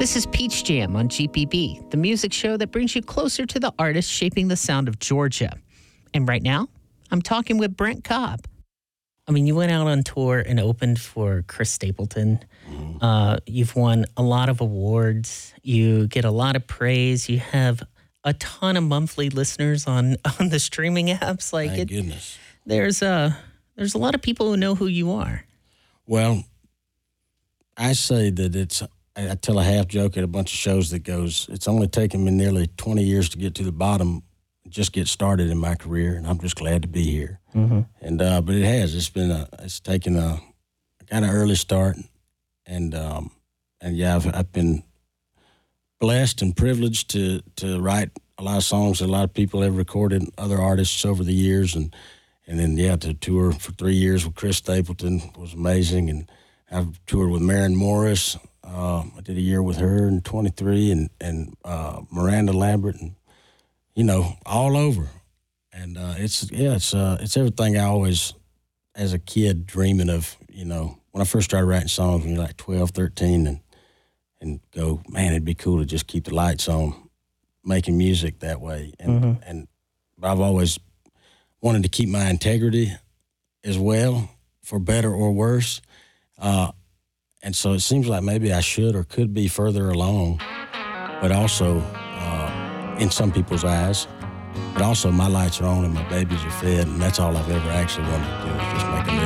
This is Peach Jam on GPB, the music show that brings you closer to the artists shaping the sound of Georgia. And right now, I'm talking with Brent Cobb. I mean, you went out on tour and opened for Chris Stapleton. You've won a lot of awards. You get a lot of praise. You have a ton of monthly listeners on the streaming apps. Thank goodness. There's a lot of people who know who you are. Well, I say that I tell a half joke at a bunch of shows that goes, it's only taken me nearly 20 years to get to the bottom, just get started in my career, and I'm just glad to be here. Mm-hmm. And but it has. It's taken a kind of early start, and yeah, I've been blessed and privileged to write a lot of songs that a lot of people have recorded, other artists over the years, and then to tour for 3 years with Chris Stapleton was amazing, and I've toured with Maren Morris. I did a year with her in 23, and Miranda Lambert, and all over. And it's everything I always, as a kid, dreaming of. When I first started writing songs when you're like 12, 13, and go, man, it'd be cool to just keep the lights on, making music that way. And but I've always wanted to keep my integrity as well, for better or worse. And so it seems like maybe I should or could be further along, but also in some people's eyes. But also my lights are on and my babies are fed, and that's all I've ever actually wanted to do is just make a living.